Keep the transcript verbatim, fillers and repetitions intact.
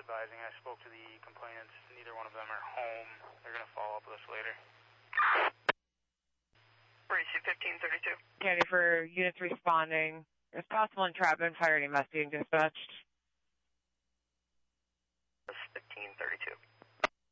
advising I spoke to the complainants. Neither one of them are home. They're going to follow up with us later. Emergency fifteen thirty-two. Candy for units responding. There's possible entrapment, fire team must being dispatched. fifteen thirty-two.